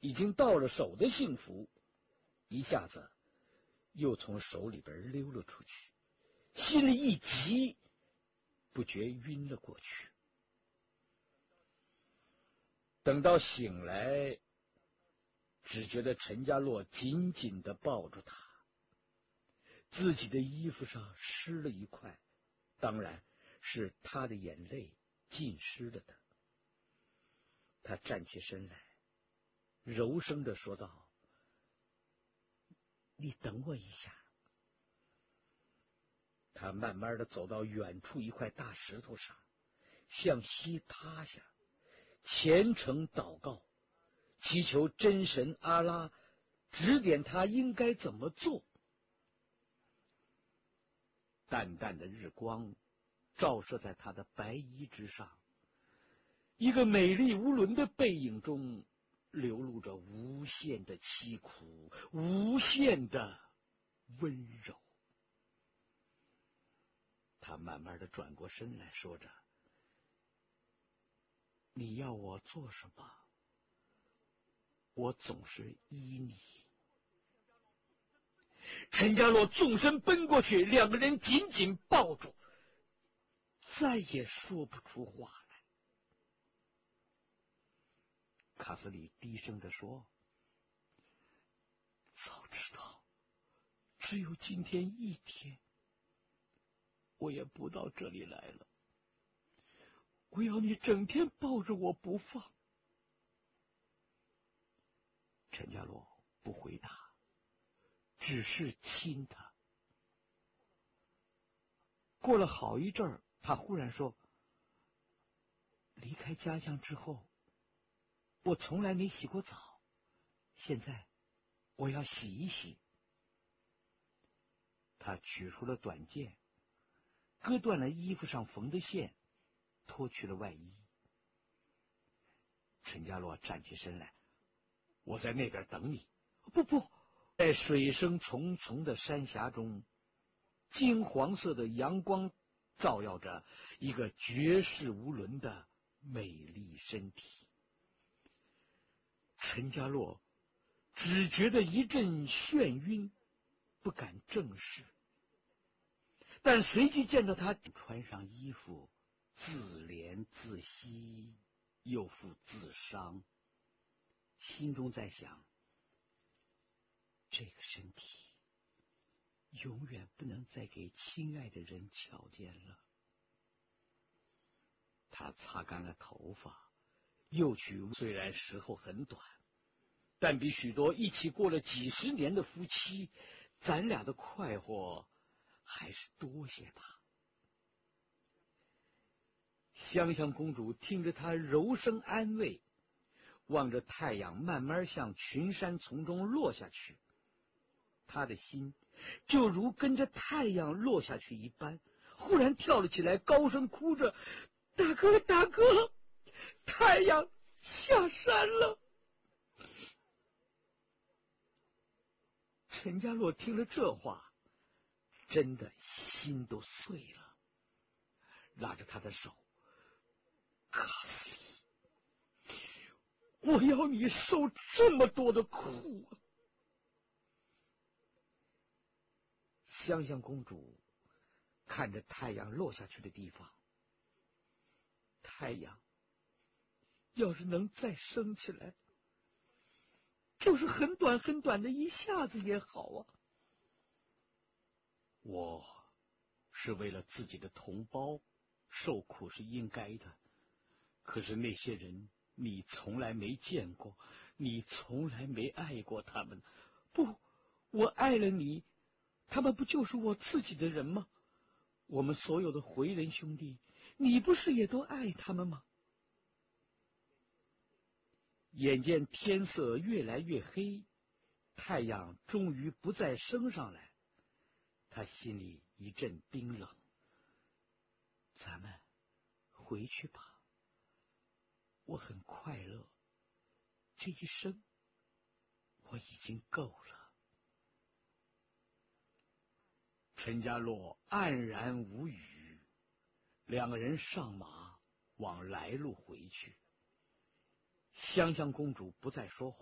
已经到了手的幸福，一下子又从手里边溜了出去，心里一急，不觉晕了过去。等到醒来，只觉得陈家洛紧紧地抱住他，自己的衣服上湿了一块，当然是他的眼泪浸湿了的。他站起身来，柔声地说道：“你等我一下。”他慢慢地走到远处一块大石头上，向西趴下，虔诚祷告，祈求真神阿拉指点他应该怎么做。淡淡的日光照射在他的白衣之上，一个美丽无伦的背影中流露着无限的凄苦，无限的温柔。他慢慢的转过身来，说着：“你要我做什么，我总是依你。”陈家洛纵身奔过去，两个人紧紧抱住，再也说不出话来。卡斯里低声地说：“早知道只有今天一天，我也不到这里来了。我要你整天抱着我不放。”陈家洛不回答，只是亲他。过了好一阵儿，他忽然说：“离开家乡之后，我从来没洗过澡，现在我要洗一洗。”他取出了短剑，割断了衣服上缝的线，脱去了外衣。陈家洛站起身来：“我在那边等你。”“不！”在水声重重的山峡中，金黄色的阳光照耀着一个绝世无伦的美丽身体。陈家洛只觉得一阵眩晕，不敢正视，但随即见到他穿上衣服，自怜自惜，又复自伤，心中在想：这个身体永远不能再给亲爱的人瞧见了。他擦干了头发，又去，虽然时候很短，但比许多一起过了几十年的夫妻，咱俩的快活还是多些吧。香香公主听着他柔声安慰，望着太阳慢慢向群山丛中落下去，他的心就如跟着太阳落下去一般，忽然跳了起来，高声哭着：“大哥，大哥，太阳下山了！”陈家洛听了这话，真的心都碎了，拉着他的手：“卡斯里，我要你受这么多的苦啊！”香香公主看着太阳落下去的地方，太阳要是能再升起来，就是很短很短的一下子也好啊。我是为了自己的同胞受苦是应该的，可是那些人你从来没见过，你从来没爱过他们。不，我爱了你，他们不就是我自己的人吗？我们所有的回人兄弟，你不是也都爱他们吗？眼见天色越来越黑，太阳终于不再升上来，他心里一阵冰冷。咱们回去吧，我很快乐，这一生我已经够了。陈家洛黯然无语，两个人上马往来路回去。香香公主不再说话。